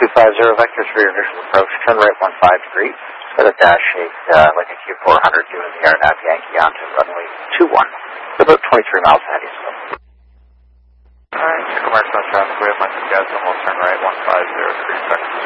250 vector 3 visual approach, turn right 15 degrees. Set a dash 8 like a Q400 doing the RNAV Yankee onto runway 21. About 23 miles ahead of you. Alright, Chico Mark South traffic, we have Mike Gaston, we'll turn right 150 vector